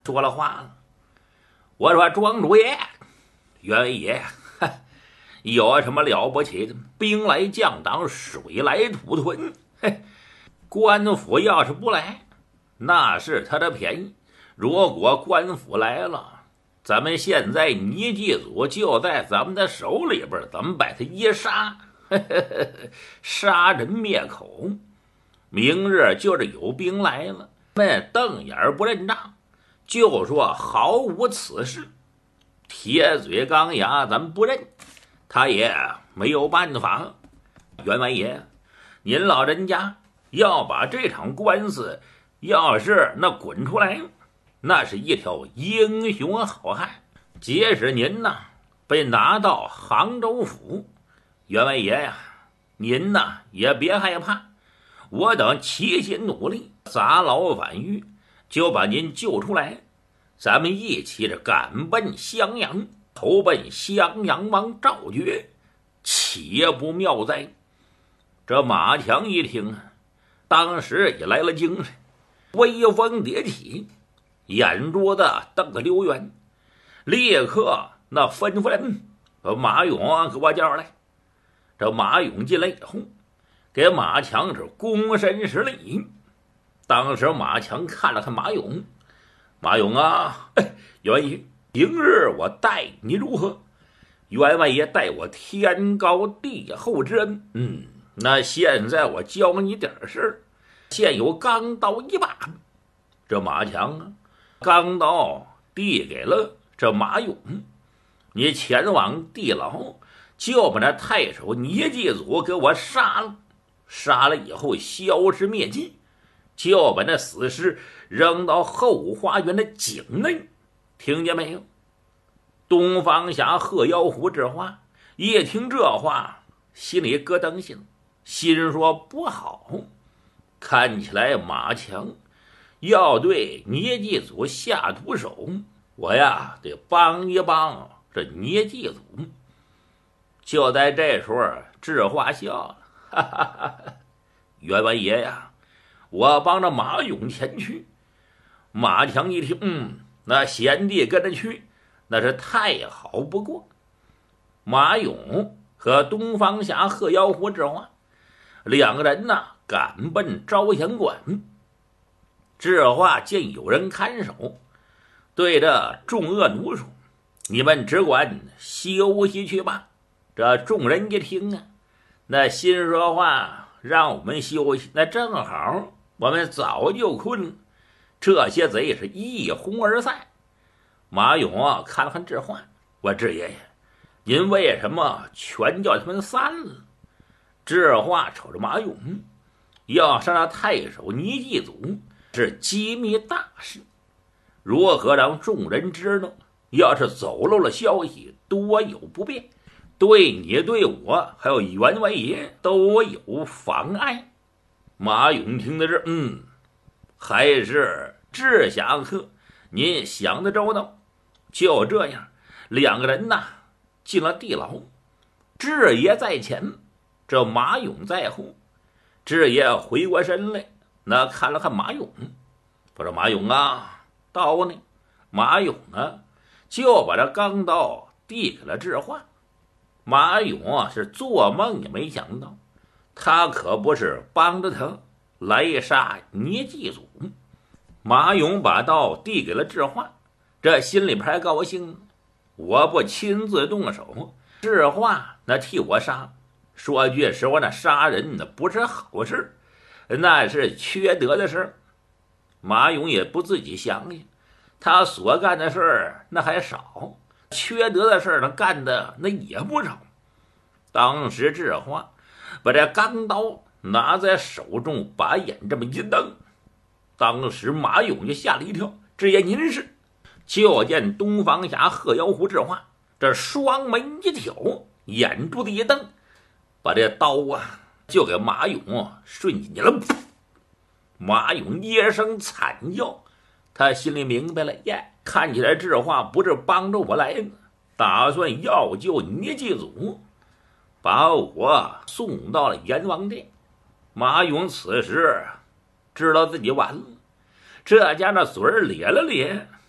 说了话了。我说庄主爷、袁伟爷，有什么了不起的？兵来将挡，水来土屯。官府要是不来，那是他的便宜。如果官府来了，咱们现在倪继祖就在咱们的手里边，咱们把他一杀，杀人灭口。明日就是有兵来了，们瞪眼不认账，就说毫无此事。铁嘴钢牙，咱们不认，他也没有办法。员外爷，您老人家要把这场官司要是那滚出来，那是一条英雄好汉。即使您呐被拿到杭州府，员外爷呀，您呐也别害怕，我等齐心努力，砸牢反狱，就把您救出来。咱们一起着赶奔襄阳，投奔襄阳王赵觉，岂不妙哉？这马强一听啊，当时也来了精神，威风迭起，眼珠子瞪得溜圆，立刻那吩咐人把马勇给我叫来。这马勇进来以后，给马强是躬身施礼。当时马强看了看马勇，马勇啊，员爷，明日我待你如何？员外爷待我天高地厚之恩。那现在我教你点事。现有钢刀一把。这马强啊，钢刀递给了这马勇，你前往地牢，就把那太守倪继祖给我杀了，杀了以后消失灭迹，就把那死尸扔到后花园的井内，听见没有？东方侠贺妖狐这话一听这话，心里咯噔心，心说不好，看起来马强要对倪继祖下毒手，我呀得帮一帮这倪继祖。就在这时候，智化笑了，哈哈哈！员外爷呀，我帮着马勇前去。马强一听，那贤弟跟着去，那是太好不过。马勇和东方侠贺妖狐智化两个人呢，赶奔招贤馆。智化见有人看守，对着众恶奴说：“你们只管休息去吧。”这众人一听啊，那心说话让我们休息，那正好，我们早就困了。这些贼是一哄而散。马勇啊，看了看智化，我智爷爷，您为什么全叫他们散了？智化瞅着马勇，要杀那太守倪继祖是机密大事，如何让众人知道？要是走漏了消息，多有不便，对你对我还有员外爷都有妨碍。马勇听到这，还是智侠客，您想得周到。就这样，两个人呐进了地牢，智爷在前，这马勇在后。智爷回过身来，那看了看马勇，我说马勇啊，刀呢？马勇啊，就把这钢刀递给了智化。马勇啊，是做梦也没想到，他可不是帮着他来杀倪继祖。马勇把刀递给了智化，这心里边还高兴，我不亲自动手，智化那替我杀。说句实话，那杀人那不是好事，那是缺德的事。马勇也不自己想想，他所干的事儿那还少，缺德的事儿呢干的那也不少。当时智化把这钢刀拿在手中，把眼这么一瞪，当时马勇就吓了一跳，智爷您是？就见东方侠贺妖狐智化这双眉一挑，眼珠子一瞪，把这刀啊就给马勇顺进去了。马勇一声惨叫，他心里明白了，看起来智化不是帮着我来的，打算要救倪继祖，把我送到了阎王殿。马勇此时知道自己完了，这家的嘴咧了咧，